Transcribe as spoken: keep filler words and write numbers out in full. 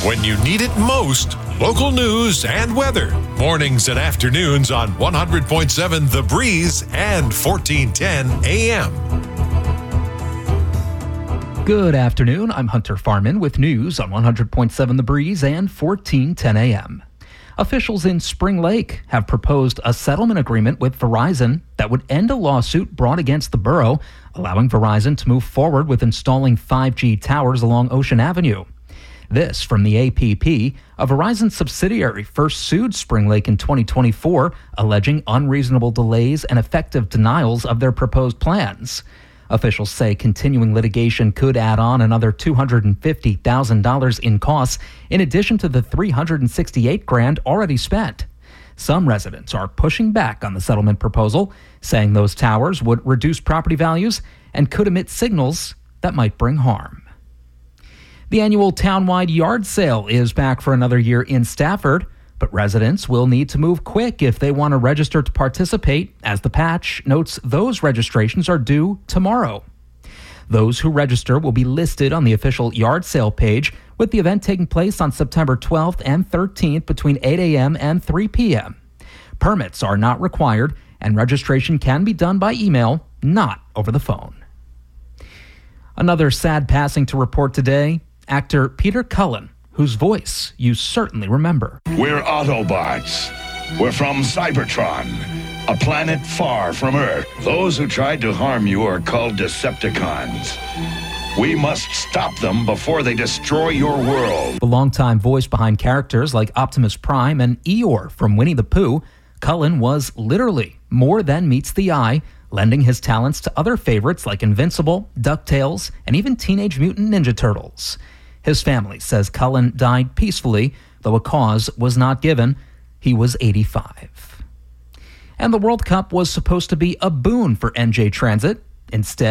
When you need it most, local news and weather. Mornings and afternoons on one hundred point seven The Breeze and fourteen ten A M. Good afternoon. I'm Hunter Farman with news on one hundred point seven The Breeze and fourteen ten A M. Officials in Spring Lake have proposed a settlement agreement with Verizon that would end a lawsuit brought against the borough, allowing Verizon to move forward with installing five G towers along Ocean Avenue. This from the A P P. A Verizon subsidiary first sued Spring Lake in twenty twenty-four, alleging unreasonable delays and effective denials of their proposed plans. Officials say continuing litigation could add on another two hundred fifty thousand dollars in costs, in addition to the three hundred sixty-eight grand already spent. Some residents are pushing back on the settlement proposal, saying those towers would reduce property values and could emit signals that might bring harm. The annual townwide yard sale is back for another year in Stafford, but residents will need to move quick if they want to register to participate, as the patch notes those registrations are due tomorrow. Those who register will be listed on the official yard sale page, with the event taking place on September twelfth and thirteenth between eight a m and three p m Permits are not required, and registration can be done by email, not over the phone. Another sad passing to report today. Actor Peter Cullen, whose voice you certainly remember. We're Autobots. We're from Cybertron, a planet far from Earth. Those who tried to harm you are called Decepticons. We must stop them before they destroy your world. The longtime voice behind characters like Optimus Prime and Eeyore from Winnie the Pooh, Cullen was literally more than meets the eye, lending his talents to other favorites like Invincible, DuckTales, and even Teenage Mutant Ninja Turtles. His family says Cullen died peacefully, though a cause was not given. He was eighty-five. And the World Cup was supposed to be a boon for N J Transit. Instead,